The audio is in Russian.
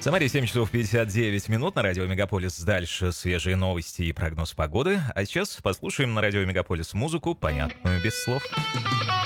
Самаре 7 часов 59 минут. На радио Мегаполис дальше свежие новости и прогноз погоды. А сейчас послушаем на радио Мегаполис музыку, понятную без слов.